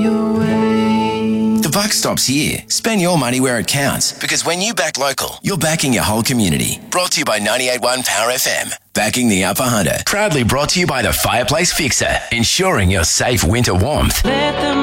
your way. The buck stops here. Spend your money where it counts, because when you back local, you're backing your whole community. Brought to you by 98.1 Power FM. Backing the Upper Hunter. Proudly brought to you by the Fireplace Fixer, ensuring your safe winter warmth. Let them